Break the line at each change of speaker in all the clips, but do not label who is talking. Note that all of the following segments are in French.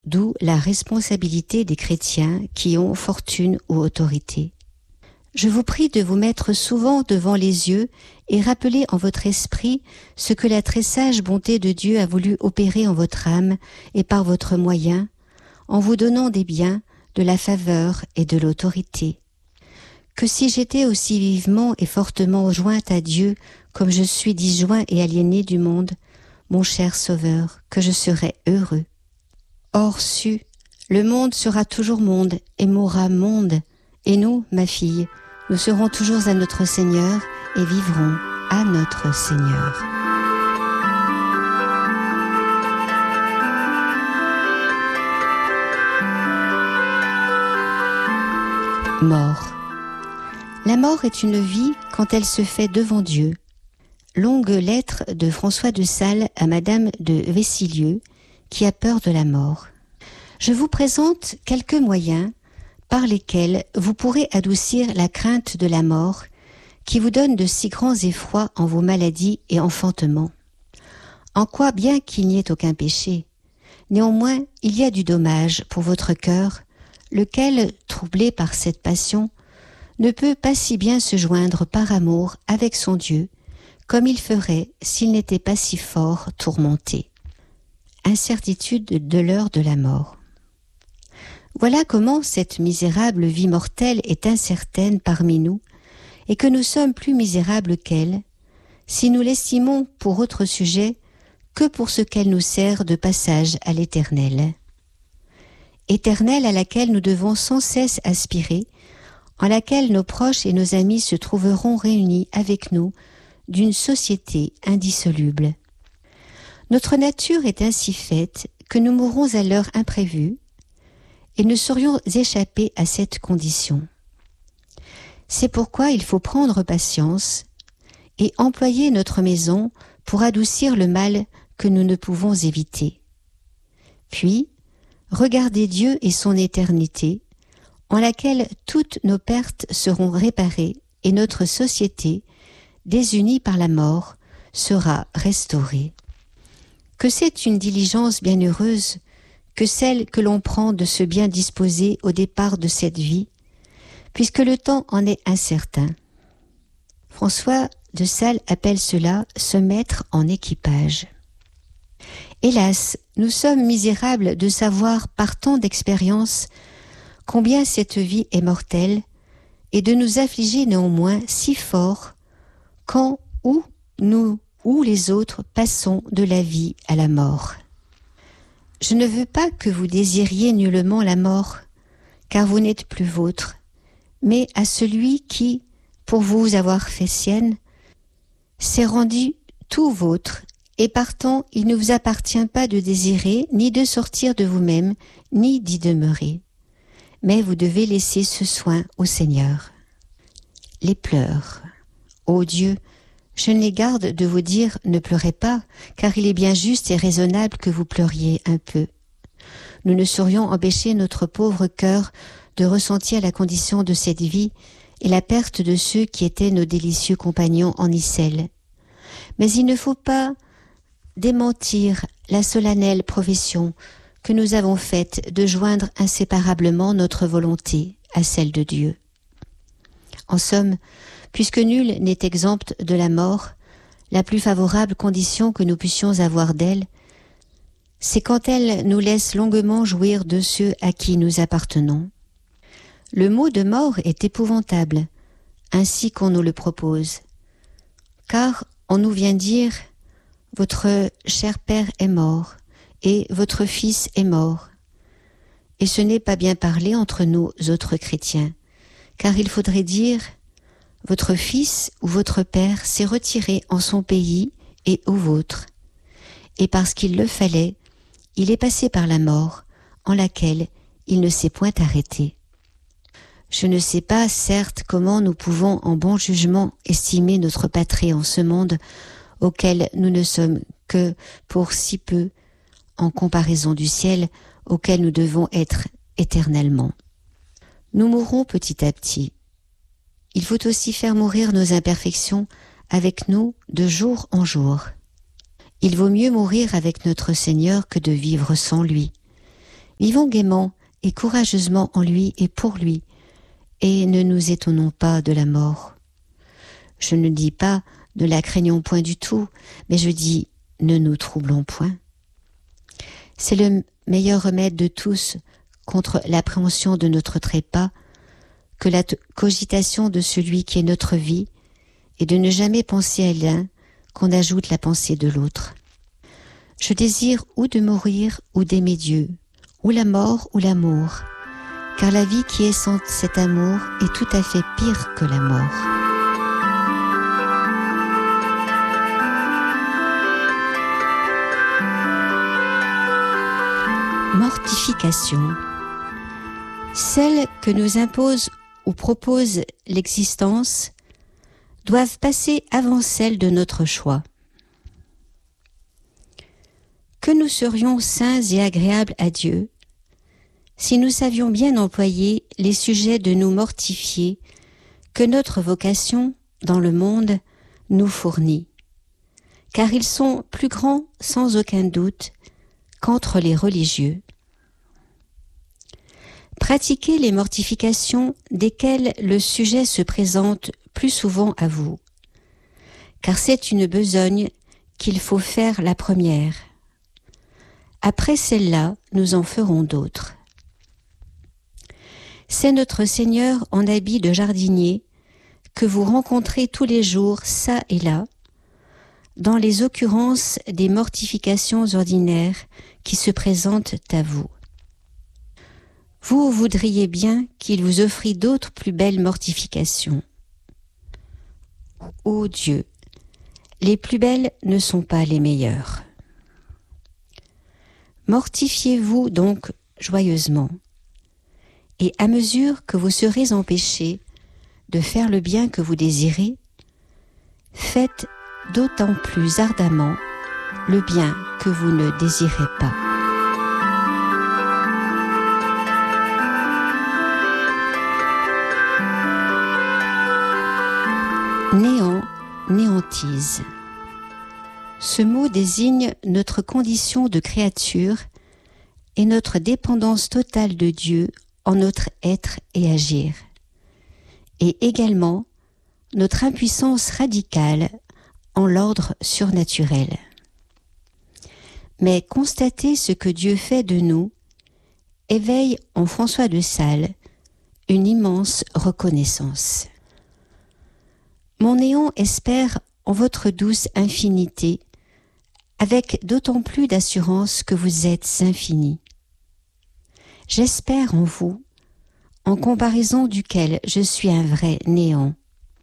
d'où la responsabilité des chrétiens qui ont fortune ou autorité. Je vous prie de vous mettre souvent devant les yeux et rappeler en votre esprit ce que la très sage bonté de Dieu a voulu opérer en votre âme et par votre moyen, en vous donnant des biens, de la faveur et de l'autorité. Que si j'étais aussi vivement et fortement jointe à Dieu comme je suis disjoint et aliéné du monde, mon cher Sauveur, que je serais heureux. Or su, le monde sera toujours monde et mourra monde, et nous, ma fille, nous serons toujours à notre Seigneur et vivrons à notre Seigneur. Mort. La mort est une vie quand elle se fait devant Dieu. Longue lettre de François de Sales à Madame de Vessilieu, qui a peur de la mort. Je vous présente quelques moyens par lesquels vous pourrez adoucir la crainte de la mort qui vous donne de si grands effrois en vos maladies et enfantements. En quoi, bien qu'il n'y ait aucun péché, néanmoins il y a du dommage pour votre cœur, lequel, troublé par cette passion, ne peut pas si bien se joindre par amour avec son Dieu, comme il ferait s'il n'était pas si fort tourmenté. Incertitude de l'heure de la mort. Voilà comment cette misérable vie mortelle est incertaine parmi nous, et que nous sommes plus misérables qu'elle, si nous l'estimons pour autre sujet que pour ce qu'elle nous sert de passage à l'éternel. Éternelle à laquelle nous devons sans cesse aspirer, en laquelle nos proches et nos amis se trouveront réunis avec nous d'une société indissoluble. Notre nature est ainsi faite que nous mourrons à l'heure imprévue et ne saurions échapper à cette condition. C'est pourquoi il faut prendre patience et employer notre maison pour adoucir le mal que nous ne pouvons éviter. Puis, regarder Dieu et son éternité, en laquelle toutes nos pertes seront réparées et notre société, désunie par la mort, sera restaurée. Que c'est une diligence bienheureuse que celle que l'on prend de se bien disposer au départ de cette vie, puisque le temps en est incertain. François de Sales appelle cela se mettre en équipage. Hélas, nous sommes misérables de savoir par tant d'expérience combien cette vie est mortelle et de nous affliger néanmoins si fort quand ou nous ou les autres passons de la vie à la mort. Je ne veux pas que vous désiriez nullement la mort, car vous n'êtes plus vôtre, mais à celui qui, pour vous avoir fait sienne, s'est rendu tout vôtre, et partant il ne vous appartient pas de désirer, ni de sortir de vous-même, ni d'y demeurer. Mais vous devez laisser ce soin au Seigneur. Les pleurs. Ô Dieu, je ne les garde de vous dire ne pleurez pas, car il est bien juste et raisonnable que vous pleuriez un peu. Nous ne saurions empêcher notre pauvre cœur de ressentir la condition de cette vie et la perte de ceux qui étaient nos délicieux compagnons en Icelle. Mais il ne faut pas démentir la solennelle profession que nous avons faite de joindre inséparablement notre volonté à celle de Dieu. En somme, puisque nul n'est exempt de la mort, la plus favorable condition que nous puissions avoir d'elle, c'est quand elle nous laisse longuement jouir de ceux à qui nous appartenons. Le mot de mort est épouvantable, ainsi qu'on nous le propose, car on nous vient dire « Votre cher père est mort et votre fils est mort ». Et ce n'est pas bien parler entre nous autres chrétiens, car il faudrait dire « Votre fils ou votre père s'est retiré en son pays et au vôtre, et parce qu'il le fallait, il est passé par la mort, en laquelle il ne s'est point arrêté. » Je ne sais pas, certes, comment nous pouvons en bon jugement estimer notre patrie en ce monde, auquel nous ne sommes que pour si peu, en comparaison du ciel, auquel nous devons être éternellement. Nous mourrons petit à petit. Il faut aussi faire mourir nos imperfections avec nous de jour en jour. Il vaut mieux mourir avec notre Seigneur que de vivre sans lui. Vivons gaiement et courageusement en lui et pour lui, et ne nous étonnons pas de la mort. Je ne dis pas ne la craignons point du tout, mais je dis ne nous troublons point. C'est le meilleur remède de tous contre l'appréhension de notre trépas que la cogitation de celui qui est notre vie, et de ne jamais penser à l'un qu'on ajoute la pensée de l'autre. Je désire ou de mourir ou d'aimer Dieu, ou la mort ou l'amour, car la vie qui est sans cet amour est tout à fait pire que la mort. Mortification. Celles que nous impose ou propose l'existence doivent passer avant celles de notre choix. Que nous serions saints et agréables à Dieu si nous savions bien employer les sujets de nous mortifier que notre vocation dans le monde nous fournit, car ils sont plus grands sans aucun doute qu'entre les religieux. Pratiquez les mortifications desquelles le sujet se présente plus souvent à vous, car c'est une besogne qu'il faut faire la première. Après celle-là, nous en ferons d'autres. C'est notre Seigneur en habit de jardinier que vous rencontrez tous les jours, çà et là, dans les occurrences des mortifications ordinaires qui se présentent à vous. Vous voudriez bien qu'il vous offrît d'autres plus belles mortifications. Ô Dieu, les plus belles ne sont pas les meilleures. Mortifiez-vous donc joyeusement, et à mesure que vous serez empêchés de faire le bien que vous désirez, faites d'autant plus ardemment le bien que vous ne désirez pas. Néant, néantise. Ce mot désigne notre condition de créature et notre dépendance totale de Dieu en notre être et agir, et également notre impuissance radicale en l'ordre surnaturel. Mais constater ce que Dieu fait de nous éveille en François de Sales une immense reconnaissance. Mon néant espère en votre douce infinité, avec d'autant plus d'assurance que vous êtes infini. J'espère en vous, en comparaison duquel je suis un vrai néant.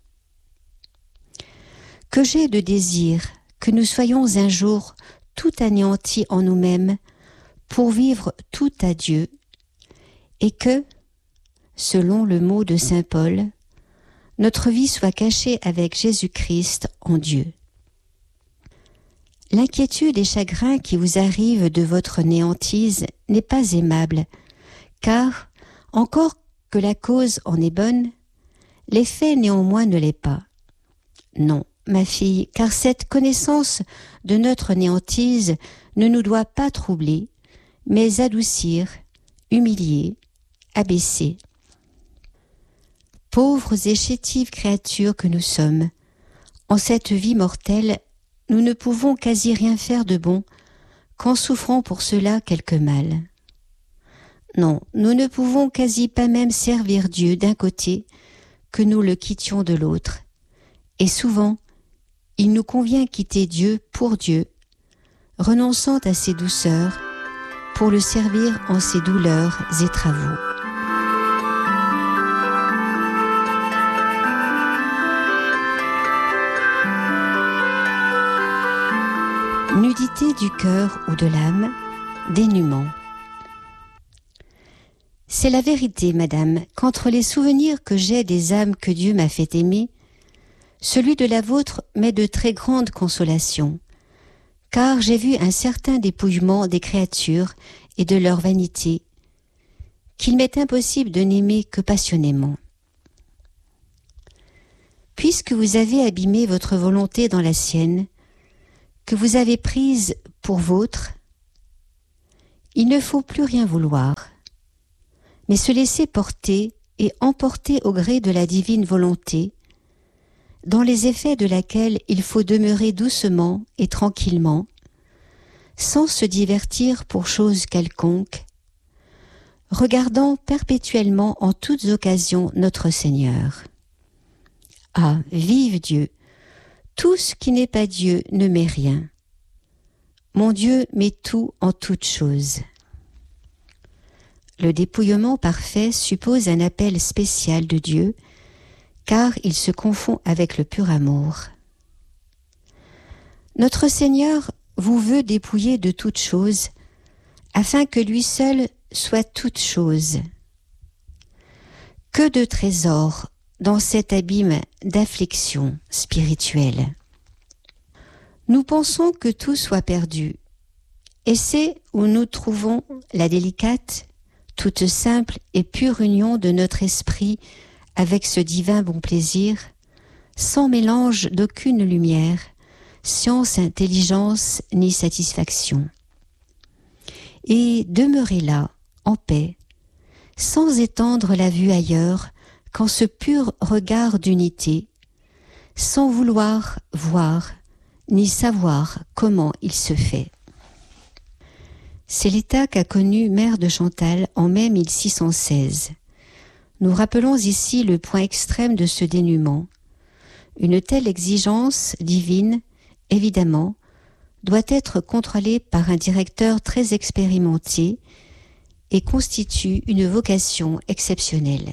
Que j'ai de désir que nous soyons un jour tout anéantis en nous-mêmes pour vivre tout à Dieu, et que, selon le mot de saint Paul, notre vie soit cachée avec Jésus-Christ en Dieu. L'inquiétude et chagrin qui vous arrivent de votre néantise n'est pas aimable, car, encore que la cause en est bonne, l'effet néanmoins ne l'est pas. Non, ma fille, car cette connaissance de notre néantise ne nous doit pas troubler, mais adoucir, humilier, abaisser. Pauvres et chétives créatures que nous sommes, en cette vie mortelle, nous ne pouvons quasi rien faire de bon qu'en souffrant pour cela quelque mal. Non, nous ne pouvons quasi pas même servir Dieu d'un côté que nous le quittions de l'autre. Et souvent, il nous convient quitter Dieu pour Dieu, renonçant à ses douceurs pour le servir en ses douleurs et travaux. Nudité du cœur ou de l'âme, dénuement. C'est la vérité, madame, qu'entre les souvenirs que j'ai des âmes que Dieu m'a fait aimer, celui de la vôtre m'est de très grande consolation, car j'ai vu un certain dépouillement des créatures et de leur vanité, qu'il m'est impossible de n'aimer que passionnément. Puisque vous avez abîmé votre volonté dans la sienne, que vous avez prise pour vôtre, Il ne faut plus rien vouloir, mais se laisser porter et emporter au gré de la divine volonté, dans les effets de laquelle il faut demeurer doucement et tranquillement, sans se divertir pour chose quelconque, regardant perpétuellement en toutes occasions notre Seigneur. Ah, vive Dieu! Tout ce qui n'est pas Dieu ne met rien. Mon Dieu met tout en toutes choses. Le dépouillement parfait suppose un appel spécial de Dieu, car il se confond avec le pur amour. Notre Seigneur vous veut dépouiller de toutes choses, afin que lui seul soit toute chose. Que de trésors dans cet abîme d'affliction spirituelle. Nous pensons que tout soit perdu, et c'est où nous trouvons la délicate, toute simple et pure union de notre esprit avec ce divin bon plaisir, sans mélange d'aucune lumière, science, intelligence ni satisfaction. Et demeurer là, en paix, sans étendre la vue ailleurs qu'en ce pur regard d'unité, sans vouloir voir ni savoir comment il se fait. C'est l'état qu'a connu Mère de Chantal en mai 1616. Nous rappelons ici le point extrême de ce dénuement. Une telle exigence divine, évidemment, doit être contrôlée par un directeur très expérimenté et constitue une vocation exceptionnelle.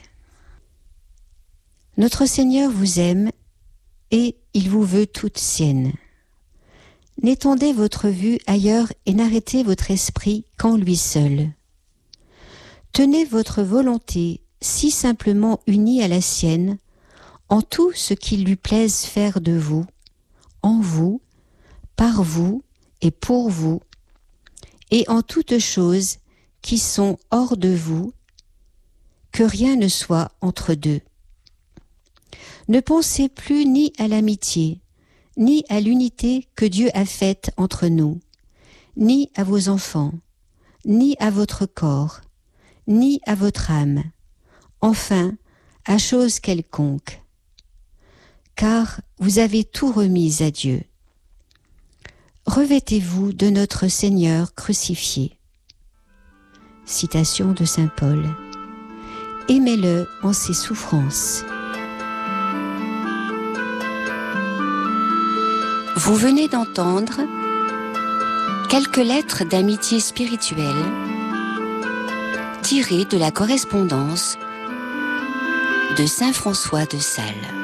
Notre Seigneur vous aime et il vous veut toute sienne. N'étendez votre vue ailleurs et n'arrêtez votre esprit qu'en lui seul. Tenez votre volonté si simplement unie à la sienne, en tout ce qu'il lui plaise faire de vous, en vous, par vous et pour vous, et en toutes choses qui sont hors de vous, que rien ne soit entre deux. Ne pensez plus ni à l'amitié, ni à l'unité que Dieu a faite entre nous, ni à vos enfants, ni à votre corps, ni à votre âme, enfin à chose quelconque, car vous avez tout remis à Dieu. Revêtez-vous de notre Seigneur crucifié. Citation de saint Paul. Aimez-le en ses souffrances. Vous venez d'entendre quelques lettres d'amitié spirituelle tirées de la correspondance de saint François de Sales.